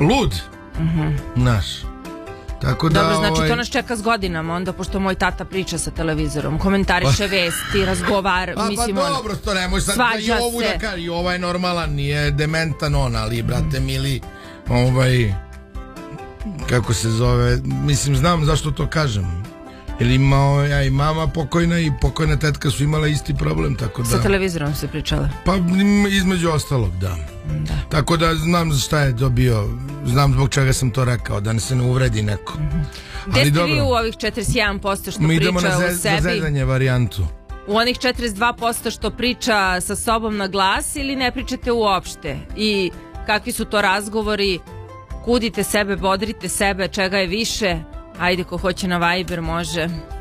lud. Znaš. Tako da, dobro, znači to nas čeka s godinama onda, pošto moj tata priča sa televizorom, komentariše vesti, razgovara, mislim pa dobro, to nemoj sad i ovu da kaže, i ova je normalan, nije dementan on, ali brate mili, kako se zove, mislim, znam zašto to kažem. Jer imao ja i mama pokojna i pokojna tetka su imala isti problem, tako da... Sa televizorom se pričala? Pa između ostalog, da. Tako da znam šta je dobio, znam zbog čega sam to rekao, da se ne uvredi neko. Gde ste vi u ovih 41% što priča o sebi? Mi idemo na zezanje varijantu. U onih 42% što priča sa sobom na glas ili ne pričate uopšte? I kakvi su to razgovori? Kudite sebe, bodrite sebe, čega je više? Ajde, ko hoće na Viber može.